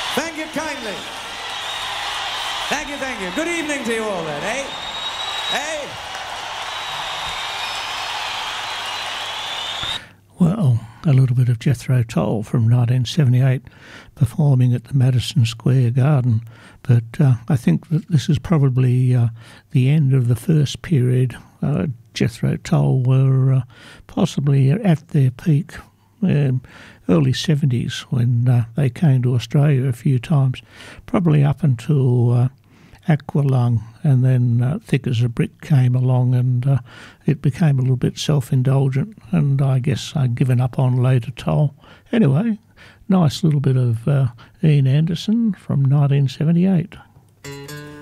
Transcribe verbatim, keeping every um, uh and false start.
Thank you kindly. Thank you, thank you. Good evening to you all then, eh? Eh? Well, a little bit of Jethro Tull from nineteen seventy-eight performing at the Madison Square Garden. But uh, I think that this is probably uh, the end of the first period. Uh, Jethro Tull were uh, possibly at their peak, um, early seventies, when uh, they came to Australia a few times, probably up until uh, Aqualung, and then uh, Thick as a Brick came along, and uh, it became a little bit self-indulgent, and I guess I'd given up on later Tull. Anyway, nice little bit of uh, Ian Anderson from nineteen seventy-eight.